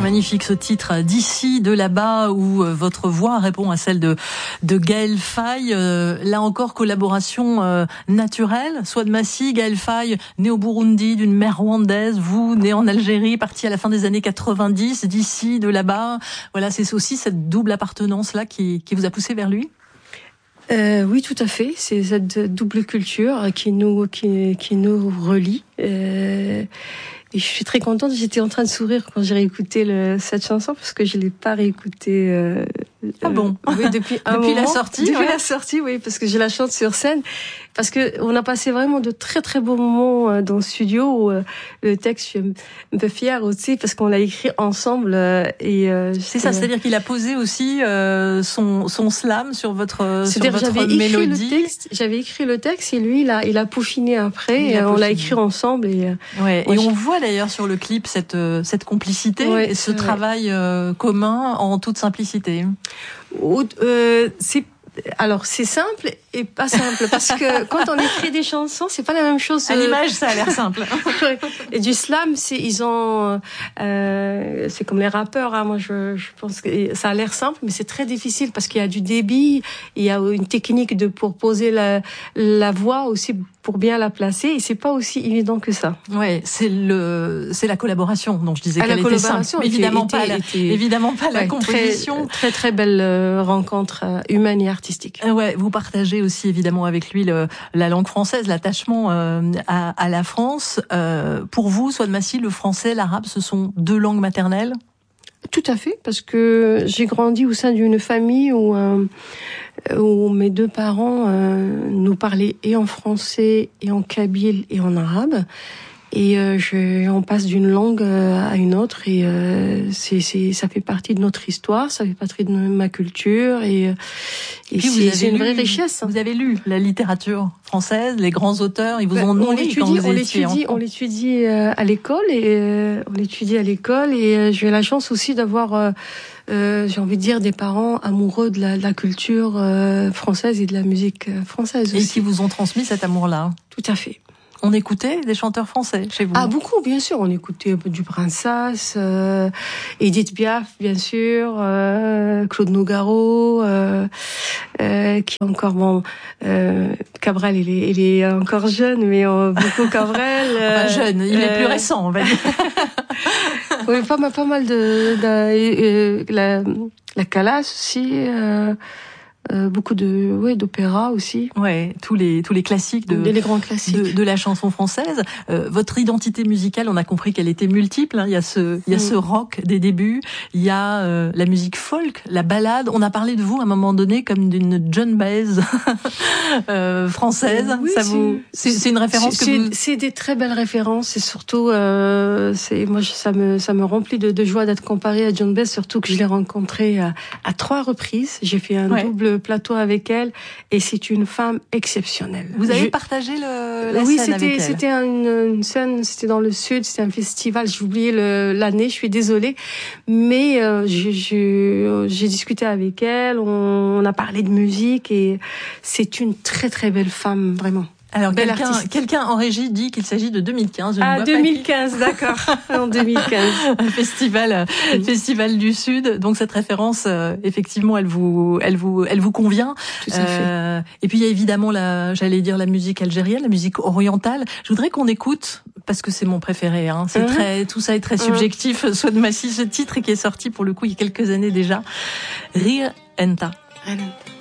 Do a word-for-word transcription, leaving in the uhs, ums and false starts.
magnifique ce titre d'ici, de là-bas, où votre voix répond à celle de, de Gaël Faye. Euh, là encore, collaboration euh, naturelle. Souad Massi, Gaël Faye, né au Burundi, d'une mère rwandaise, vous, né en Algérie, parti à la fin des années quatre-vingt-dix, d'ici, de là-bas. Voilà, c'est aussi cette double appartenance-là qui, qui vous a poussé vers lui? Euh, oui, tout à fait. C'est cette double culture qui nous, qui, qui nous relie. Euh, et je suis très contente. J'étais en train de sourire quand j'ai réécouté le, cette chanson parce que je l'ai pas réécoutée. Euh, ah bon euh, oui, depuis un depuis moment, la sortie. Depuis ouais. la sortie, oui, parce que je la chante sur scène. Parce que on a passé vraiment de très très beaux moments dans le studio. Où, euh, le texte, je suis un peu fière aussi parce qu'on l'a écrit ensemble. Euh, et euh, c'est ça, c'est-à-dire qu'il a posé aussi euh, son son slam sur votre sur votre j'avais mélodie. Écrit le texte, j'avais écrit le texte et lui, il a il a peaufiné après. Il et a on peaufiné. l'a écrit ensemble. Et, ouais. Moi, et je... on voit d'ailleurs sur le clip cette cette complicité ouais, et ce travail euh, commun en toute simplicité. Euh, c'est alors c'est simple et pas simple parce que quand on écrit des chansons, c'est pas la même chose. À l'image, ça a l'air simple. Et du slam, c'est ils ont, euh, c'est comme les rappeurs. Hein, moi, je, je pense que ça a l'air simple, mais c'est très difficile parce qu'il y a du débit, il y a une technique de pour poser la la voix aussi pour bien la placer, et c'est pas aussi évident que ça. Ouais, c'est le, c'est la collaboration dont je disais à qu'elle était simple. Était, évidemment, était, pas la, était, évidemment pas la ouais, composition. Très, très très belle euh, rencontre euh, humaine et artistique. Ouais, vous partagez aussi évidemment avec lui le, la langue française, l'attachement euh, à, à la France. Euh, pour vous, Souad Massi, le français, l'arabe, ce sont deux langues maternelles? Tout à fait, parce que j'ai grandi au sein d'une famille où, euh, où mes deux parents euh, nous parlaient et en français, et en kabyle, et en arabe. Et euh, je, on passe d'une langue à une autre, et euh, c'est, c'est, ça fait partie de notre histoire, ça fait partie de ma culture, et, et c'est, c'est une lu, vraie richesse. Vous avez lu la littérature française, les grands auteurs, ils vous ont ben, nourri quand vous on étiez l'étudie, enfant. on l'étudie à l'école, et euh, on l'étudie à l'école, et j'ai la chance aussi d'avoir, euh, euh, j'ai envie de dire, des parents amoureux de la, de la culture euh, française et de la musique française aussi. Et qui vous ont transmis cet amour-là. Tout à fait. On écoutait des chanteurs français chez vous? Ah, beaucoup, bien sûr. On écoutait du Brassens, euh, Edith Piaf, bien sûr, euh, Claude Nougaro, euh, euh, qui encore, bon, euh, Cabrel, il est, il est encore jeune, mais euh, beaucoup Cabrel. Euh, enfin, jeune, il euh, est plus récent, on va dire. Oui, pas mal, pas mal de, de, de, de la, la Calas aussi, euh, Euh, beaucoup de ouais d'opéra aussi. Ouais, tous les tous les classiques de les grands classiques de, de la chanson française. Euh, votre identité musicale, on a compris qu'elle était multiple. Hein. Il y a ce il y a mmh. ce rock des débuts, il y a euh, la musique folk, la ballade. On a parlé de vous à un moment donné comme d'une Joan Baez euh, française. Oui, Ça vous c'est, c'est une référence c'est, que c'est, vous... c'est des très belles références, et surtout euh, c'est moi ça me ça me remplit de, de joie d'être comparée à Joan Baez, surtout que je l'ai rencontrée à, à trois reprises. J'ai fait un ouais. double plateau avec elle, et c'est une femme exceptionnelle. Vous avez je... partagé le, la oui, scène avec elle? Oui, c'était une, une scène, c'était dans le sud, c'était un festival, j'ai oublié le, l'année, je suis désolée, mais euh, je, je, j'ai discuté avec elle, on, on a parlé de musique, et c'est une très très belle femme, vraiment. Alors, quelqu'un, quelqu'un en régie dit qu'il s'agit de deux mille quinze. Je ah, deux mille quinze, qui... d'accord. En deux mille quinze. Un festival, mmh. festival du Sud. Donc, cette référence, euh, effectivement, elle vous, elle vous, elle vous convient. Tout à euh, fait. Et puis, il y a évidemment la, j'allais dire la musique algérienne, la musique orientale. Je voudrais qu'on écoute, parce que c'est mon préféré, hein. C'est mmh. très, tout ça est très subjectif. Mmh. Souad Massi, ce titre qui est sorti pour le coup il y a quelques années déjà. Rire Enta.